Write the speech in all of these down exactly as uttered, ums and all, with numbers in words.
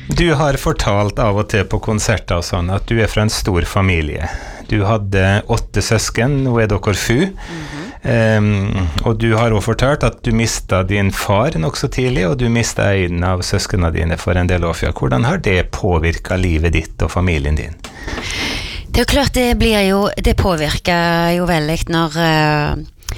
Du har fortalt av og til på konserter og sånn at du er fra en stor familie. Du hadde åtte søsken, nå er dere fu. Mm-hmm. Um, og du har også fortalt at du mistet din far nok så tidlig, og du mistet en av søskene dine for en del år siden. Hvordan har det påvirket livet ditt og familien din? Det er jo klart, det blir jo, det påvirker jo veldig når uh,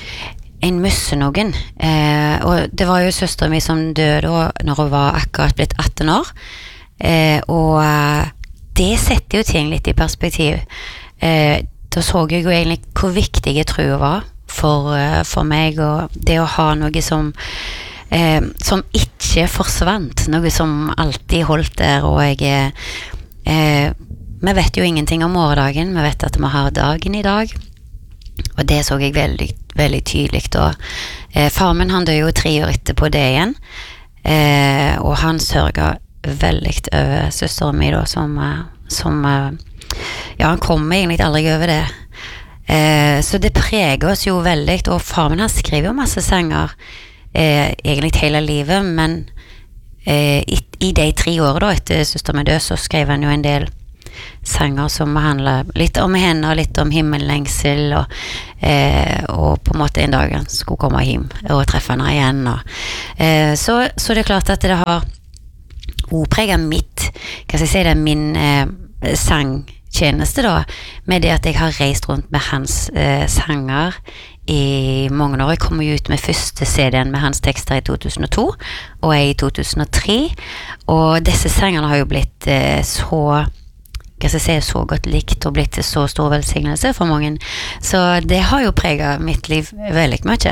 en misser noen. Uh, og det var jo søsteren min som døde når hun var akkurat blitt atten år. Uh, og uh, det setter jo ting litt i perspektiv. Uh, da så jeg jo egentlig hvor viktig jeg tror jeg var for, uh, for meg, og det å ha noe som, uh, som ikke forsvant, noe som alltid holdt der, og jeg uh, vi vet jo ingenting om morgendagen, vi vet at vi har dagen i dag, og det så jeg veldig, veldig tydelig da. Eh, far min, han døde jo tre år etterpå det igjen, eh, og han sørget veldig over søsteren min da, som, som ja, han kom egentlig aldri over det. Eh, så det preger oss jo veldig, og far min, han skriver jo masse sanger, eh, egentlig hele livet, men eh, i, i de tre årene da, etter søsteren min døde, så skrev han jo en del sanger som handler litt om henne og litt om himmellengsel og, eh, og på en måte en dag han skulle komme hjem og treffe henne igjen og, eh, så, så det er klart at det har preget mitt, hva skal jeg si det, min eh, sangtjeneste da, med det at jeg har reist rundt med hans eh, sanger i mange år. Jeg kom jo ut med første C D-en med hans tekster i to tusen og to og jeg i to tusen og tre, og disse sangerne har jo blitt eh, så hva skal jeg si, så godt likt og blitt til så stor velsignelse for mange. Så det har jo preget mitt liv veldig mye.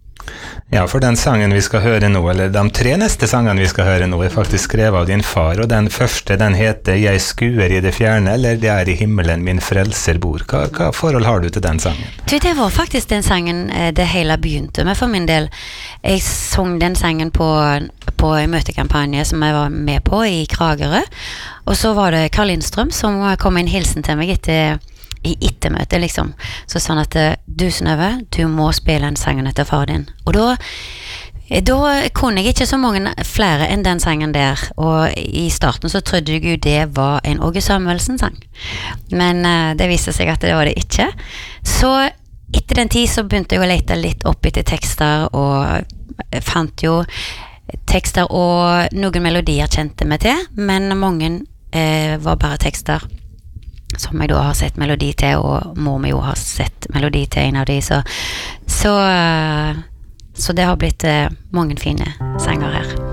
Ja, for den sangen vi skal høre nå, eller de tre neste sangene vi skal høre nå, er faktisk skrevet av din far, og den første, den heter «Jeg skuer i det fjerne», eller «Det er i himmelen min frelser bor». Hva, hva forhold har du til den sangen? Du, det var faktisk den sangen det hele begynte med for min del. Jeg sang den sangen på, på en møtekampanje som jeg var med på i Kragerø, og så var det Karl Lindstrøm som kom med en hilsen til meg etter i ettermøte liksom, så sånn at du Synnøve, du må spille en sangen etter far din, og da da kunne jeg ikke så mange flere enn den sangen der, og i starten så trodde jeg jo det var en Åge Samuelsen sang, men uh, det viste seg at det var det ikke. Så etter den tid så begynte jeg å lete litt opp etter tekster, og fant jo tekster og noen melodier kjente meg til, men mange uh, var bare tekster som jeg da har sett melodi til, og mor mi jo har sett melodi til en av de, så, så, så det har blitt mange fine sanger her.